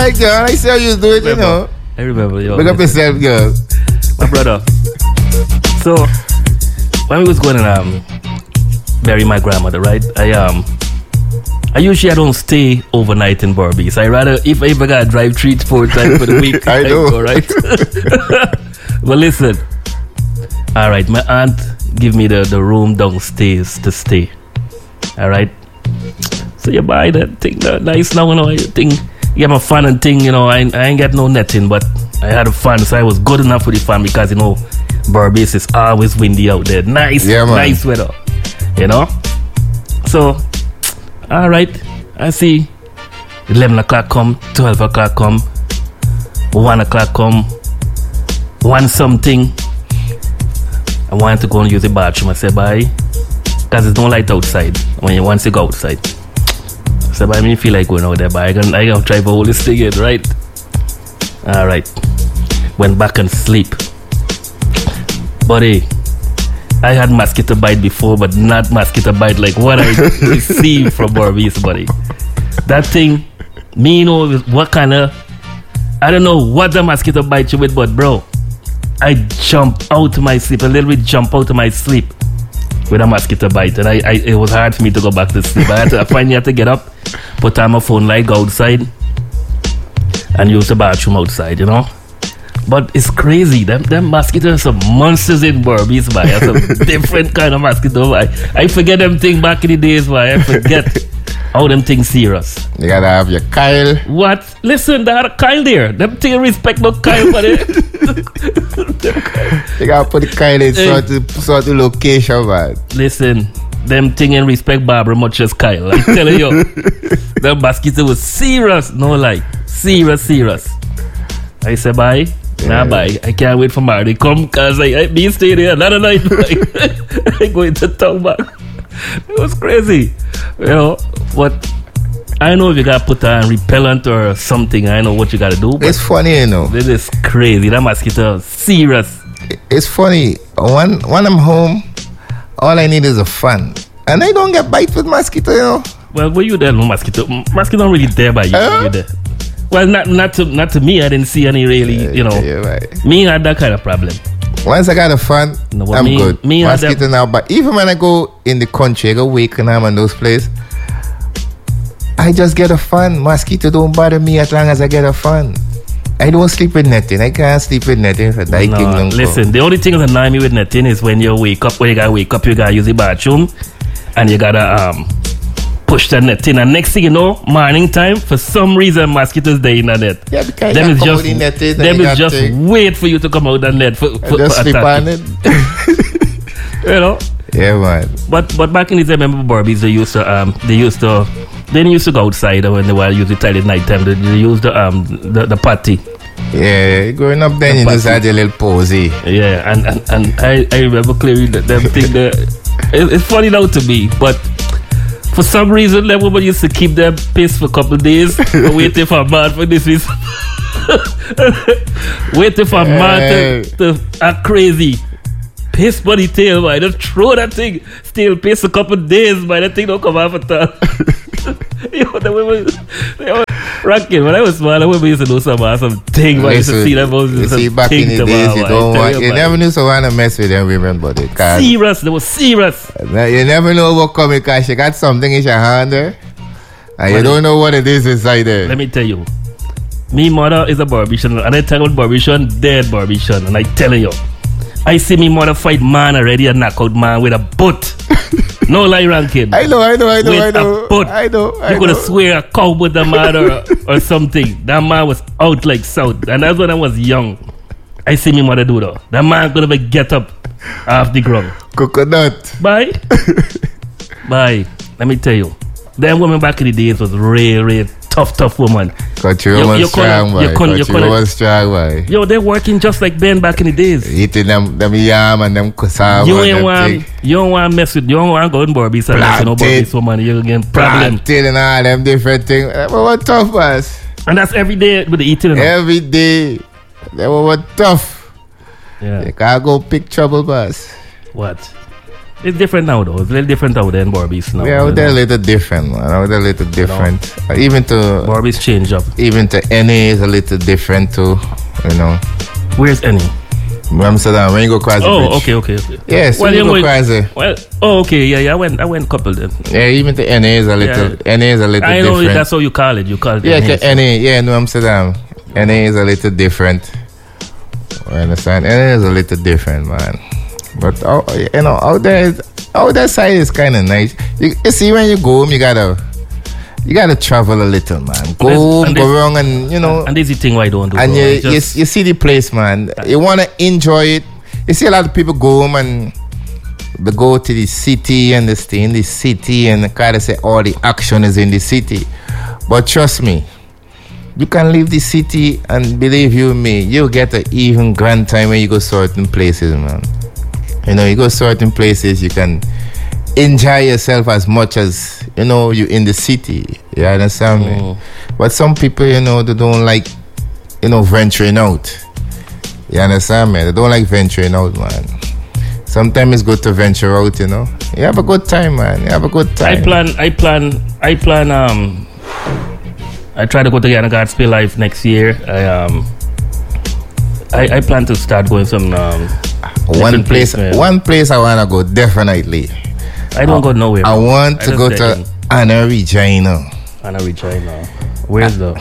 alright, John. I see how you do it, you know. I remember, yo. Big up yourself, girl. My brother. So, when we was going to bury my grandmother, right? I usually don't stay overnight in Berbice. I rather, if I ever got to drive 3-4 times for the week, I know. go, right? But listen. All right, my aunt give me the room downstairs to stay. All right. So you buy that thing, that nice now, you know, you think, you get my fan and thing, you know, I ain't got no netting, but I had a fan, so I was good enough for the fan because, you know, Berbice is always windy out there. Nice, nice weather, you know. So, all right, I see 11 o'clock come, 12 o'clock come, 1 o'clock come, 1 something. I wanted to go and use the bathroom. I said, bye, because there's no light outside when you want to go outside. I said, bye, I mean, feel like going out there, but I can try for all this thing in, right? All right. Went back and sleep. But hey, I had mosquito bite before, but not mosquito bite like what I received from Berbice, buddy. That thing, me, you know, what kind of, I don't know what the mosquito bite you with, but bro, I jump out of my sleep, a little bit jump out of my sleep with a mosquito bite, and it was hard for me to go back to sleep. I finally had to get up, put on my phone light, go outside, and use the bathroom outside, you know. But it's crazy. Them mosquitoes are some monsters in Berbice, boy. Some different kind of mosquito, boy. I forget them thing back in the days, boy. I forget how them things serious. You gotta have your Kyle. What? Listen, they had a Kyle there. Them thing respect no Kyle, buddy. You gotta put the Kyle in sort of location, man. Listen, them thing in respect Barbara much as Kyle. I'm telling you. Them mosquito was serious. No lie. Serious. I say bye. Nah, bye. I can't wait for Mary to come because I be stay there another night. I go into town back. It was crazy. You know, but I know if you gotta put on repellent or something, I know what you gotta do. But it's funny, you know. This is crazy. That mosquito serious. It's funny. When I'm home, all I need is a fan. And I don't get bite with mosquito, you know. Well, were you there? No mosquito. Mosquito don't really there by you. You there. Well, not to me. I didn't see any really, you know. Yeah, right. Me had that kind of problem. Once I got a fan, I'm good. Mosquito now, but even when I go in the country, I go Wakenham and those places, I just get a fan. Mosquito don't bother me as long as I get a fan. I don't sleep with netting. I can't sleep with netting for that. No, listen, the only thing that annoys me with netting is when you wake up, you gotta use the bathroom, and you gotta push the net in, and next thing you know, morning time, for some reason mosquitoes there in the net. Yeah, because them is just wait for you to come out the net for just sleep on it. You know? Yeah, man. But back in the time, I remember Berbice, they didn't used to go outside when they were using the toilet night time. They used the patty. Yeah, growing up then, you just had a little posy. Yeah, and I remember clearly that them thing there. It's funny now to me, but for some reason, everybody used to keep their piss for a couple of days, waiting for a man for this reason. Waiting for a man to act crazy. Piss body tail, man. Just throw that thing. Still piss a couple of days, man. That thing don't come off at all. Yo, the women rocking. When I was small, we used to do some thing. I used to see them. You see, back in the days, you never knew someone to mess with them women, but they can't. Serious, they were serious. You never know what coming because she got something in your hand there, and you don't know what it is inside there. Let me tell you, me mother is a Barbician, and I tell about Barbician, dead Barbician, and I tell you, I see me mother fight man already and knock out man with a butt. No lie, ranking. I know. With a butt. I know. You could have swear a cow with the man or something. That man was out like south. And that's when I was young. I see me mother do that. That man could have get up off the ground. Coconut. Bye. Let me tell you. Them women back in the days was real tough woman. Country woman strong, boy. Country woman strong, boy. Yo, they're working just like Ben back in the days. Eating them yam and them cassava. You don't want to mess with, you don't want to go in Berbice and mess with no Berbice woman. You're getting problem. Plantain and all them different things. They were tough, boss. And that's every day with the eating. Every day. They were tough. Yeah. You can't go pick trouble, boss. What? It's different now, though. It's a little different out there in Barbados now. Yeah, they're a little different, man. Out there a little different. You know? Even to Barbados change up. Even to NA is a little different too. You know. Where's NA? Amsterdam. When you go across the bridge. Okay. Yes, when you go across it. Well, okay, yeah. I went a couple then. Yeah, even to NA is a little. Yeah. NA is a little. I know different. That's how you call it. You call it. Yeah, NA. NA. Yeah, no Amsterdam. NA is a little different. I understand. NA is a little different, man. But you know, out that side is kind of nice. You see, when you go home, you gotta travel a little, man. Go home, go around, and you know. And this is the thing why I don't do. And you see the place, man. You wanna enjoy it. You see a lot of people go home and they go to the city and they stay in the city and they kind of say all the action is in the city. But trust me, you can leave the city and believe you me, you'll get an even grand time when you go certain places, man. You know, you go certain places, you can enjoy yourself as much as, you know, you in the city. You understand me? But some people, you know, they don't like, you know, venturing out. You understand me? They don't like venturing out, man. Sometimes it's good to venture out, you know. You have a good time, man. You have a good time. I try to go to Guyana Gospel Life next year. I plan to start going some one place I wanna go definitely. I don't go nowhere. I want to go to Anna Regina. Anna Regina. Where's the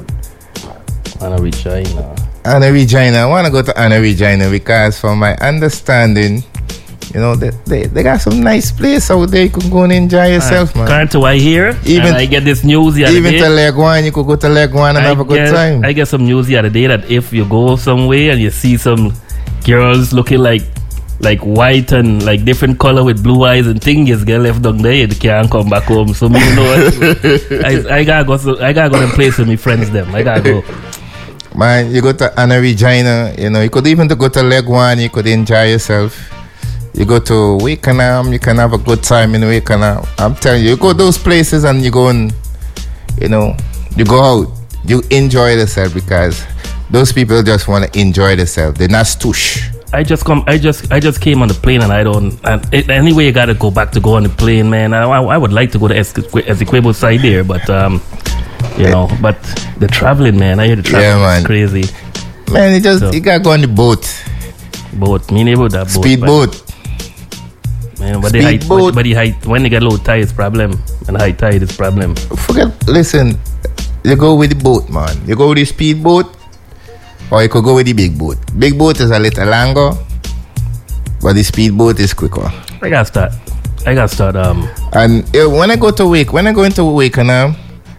Anna Regina? Anna Regina. I wanna go to Anna Regina because from my understanding, you know, they got some nice place out there. You can go and enjoy yourself, man. Current to I hear, even I get this news the other even day. Even to Leguan, you could go to Leguan and have a good time. I get some news the other day that if you go somewhere and you see some girls looking like white and like different color with blue eyes and things, you get left down there, you can't come back home. So me, you know what? I gotta go to place with my friends them. I gotta go. Man, you go to Anna Regina, you know, you could even go to Leguan, you could enjoy yourself. You go to Wakenham, you can have a good time in Wakenham. I'm telling you, you go to those places and you go and, you know, you go out, you enjoy yourself because those people just want to enjoy themselves. They're not stoosh. I just came on the plane and anyway you gotta go back to go on the plane, man. I would like to go to Essequibo side there, but you know, but the traveling, man, I hear the traveling is crazy. Man, you gotta go on the boat. Me never that boat. Speedboat. Man, but the height, when they get low tide is problem, and high tide is problem. Listen, you go with the boat, man. You go with the speedboat, or you could go with the big boat. Big boat is a little longer, but the speedboat is quicker. I gotta start. And when I go into Wakenham,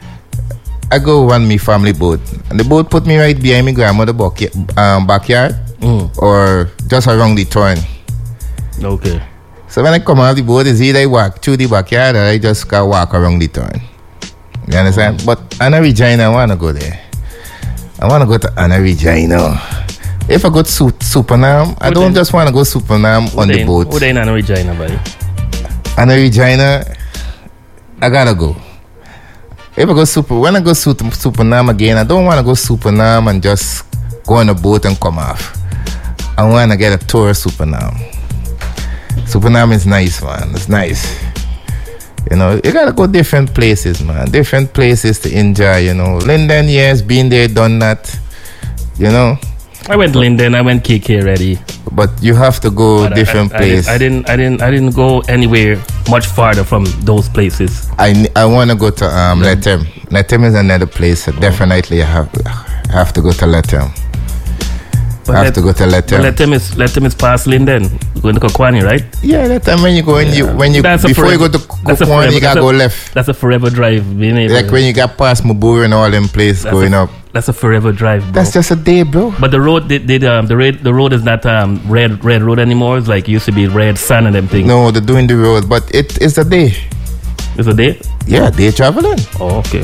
I go on my family boat, and the boat put me right behind my grandmother's backyard, or just around the turn. Okay. So when I come off the boat, it's either I walk through the backyard or I just can walk around the turn. You understand? But Anna Regina, I want to go there. I want to go to Anna Regina. If I go to Supernam, I don't just want to go Supernam on the boat. Who they in Anna Regina, buddy? Anna Regina, I gotta go. If I go when I go Supernam again, I don't want to go Supernam and just go on a boat and come off. I want to get a tour of Supernam. Supernam is nice, man. It's nice. You know, you gotta go different places, man. Different places to enjoy, you know. Linden, yes, been there, done that. You know. I went Linden, I went KK already. But you have to go different places. I didn't go anywhere much farther from those places. I wanna go to Lethem. Lethem is another place. So definitely I have to go to Lethem. But Lethem is past Linden, going to Kokwani, right? Yeah, Lethem when you go before you go to Kokwani, you gotta go left. That's a forever drive. Like when you got past Muburi and all them places going up. That's a forever drive, bro. That's just a day, bro. But the road, the road is not red road anymore. It's like it used to be red sand and them things. No, they're doing the road, but it's a day. It's a day? Yeah, day traveling. Oh, okay.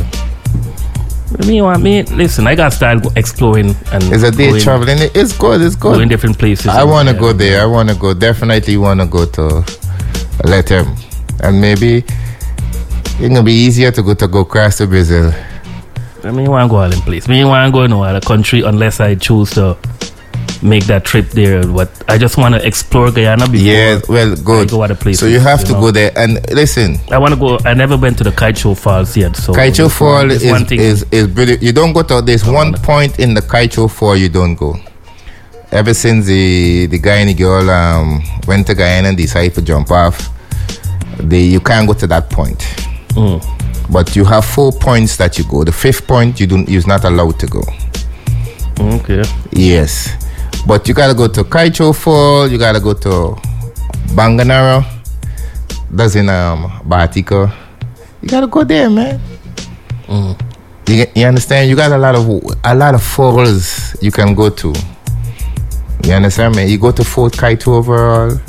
Listen, I gotta start exploring and it's a day traveling. It's good. Go in different places. I wanna go there. I wanna go. Definitely wanna go to Lethem, and maybe it's gonna be easier to go across to Brazil. I wanna go all in place. I wanna go no other country unless I choose to make that trip there. But I just want to explore Guyana before. Yeah, well, good. I go other places, so you have to go there. And listen, I want to go. I never been to the Kaiecho Falls yet. So Kaiecho Falls is brilliant. You don't go to. There's one point in the Kaiecho Falls you don't go. Ever since the guy and the girl went to Guyana and decided to jump off, you can't go to that point. But you have 4 points that you go. The 5th point you're not allowed to go. Okay. Yes, but you gotta go to Kaiecho Falls. You gotta go to Banganaro. That's in Bahatiko. You gotta go there, man. You understand? You got a lot of falls you can go to. You understand me? You go to Fort Kaieto overall.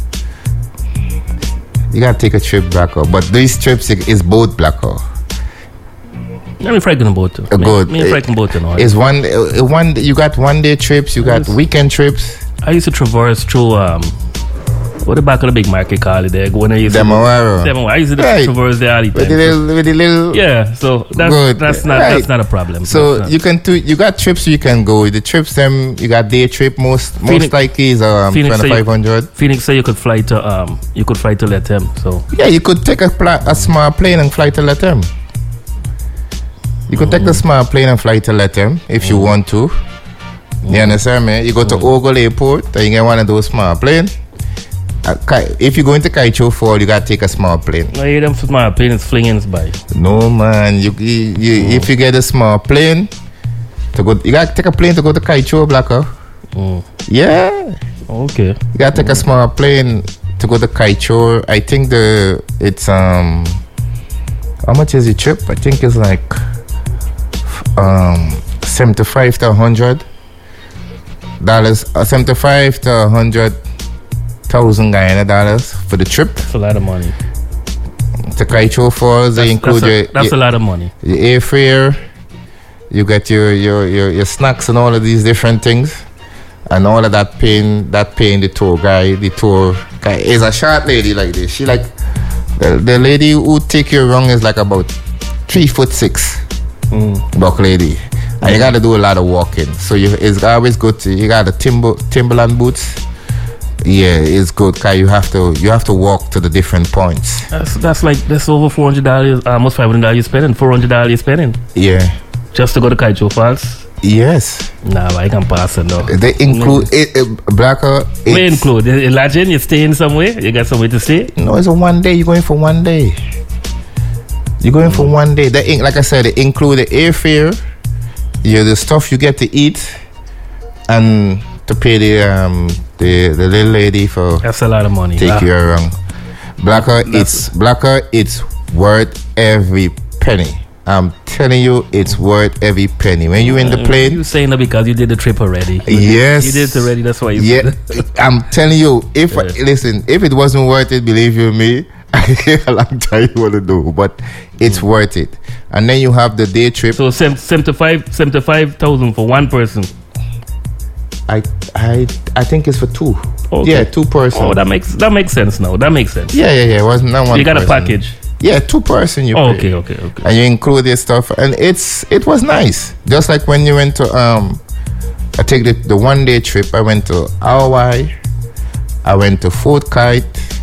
You gotta take a trip Black Hawk. But these trips is both Black Hawk. Let me frighten about it. Me frighten about it. It's one. You got 1 day trips. You got weekend trips. I used to traverse through what the back of the big market call it there. When I used Demerara. I used to traverse there all the time. With the little. Yeah, so that's not a problem. So you got trips you can go. The trips you got day trip most likely is 2,500. Phoenix said you could fly to Lethem. So yeah, you could take a small plane and fly to Lethem. You could take the small plane and fly to Lethem if you want to. You understand me? You go to Ogle Airport and you get one of those small planes. If you're going to Kaiecho Falls, you gotta take a small plane. No, you them small plane is flinging by. No man, if you get a small plane to go, you gotta take a plane to go to Kaiecho Black Hawk. Yeah. Okay. You gotta take a small plane to go to Kaiecho. I think it's how much is the trip? I think it's like 75 to $100. 75 to 100,000 Guyana dollars for the trip. That's a lot of money. To Kaiecho Falls, they include that's a lot of money. Your airfare, you get your snacks and all of these different things, and all of that paying the tour guy. The tour guy is a short lady like this. She like the lady who take you around is like about 3'6", buck lady. And you gotta do a lot of walking. So it's always good you got the Timberland boots. Yeah, it's good because you have to walk to the different points. That's over $400, almost $500 you're spending. $400 you're spending. Yeah. Just to go to Kaiecho Falls. Yes. Nah, I can pass it though. They include Black Hawk. They include. Imagine you're staying somewhere. You got somewhere to stay. No, it's a 1 day. You're going for 1 day. You're going for 1 day. Like I said, they include the airfare. The stuff you get to eat, and to pay the little lady for. That's a lot of money. Take you around. Black Hawk, it's worth every penny. I'm telling you, it's worth every penny. When you're in the plane, you saying that because you did the trip already. Yes, you did it already. That's why you. Yeah, I'm telling you, if it wasn't worth it, believe you me, a long time you want to do, but it's worth it. And then you have the day trip. So 75,000 for one person. I think it's for two. Okay. Yeah, 2 person. Oh, that makes sense now. That makes sense. Yeah. It wasn't that one. You got person. A package. Yeah, 2 person you pay. Okay. And you include your stuff, and it was nice. Just like when you went to I take the 1 day trip. I went to Hawaii. I went to Fort Kite,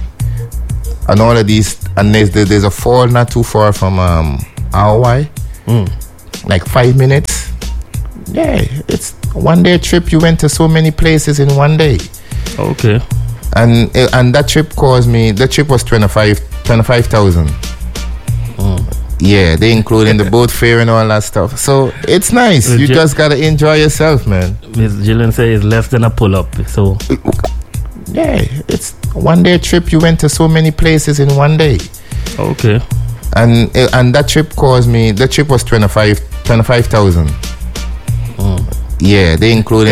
and all of these. And there's a fall not too far from Hawaii, like 5 minutes. Yeah, it's 1 day trip. You went to so many places in 1 day. Okay. And that trip cost me. The trip was 25,000. Yeah, they including the boat fare and all that stuff. So it's nice. You just gotta enjoy yourself, man. Miss Jillian says it's less than a pull up. So yeah, it's 1 day trip. You went to so many places in 1 day. Okay. And that trip cost me. The trip was 25,000. Yeah, they including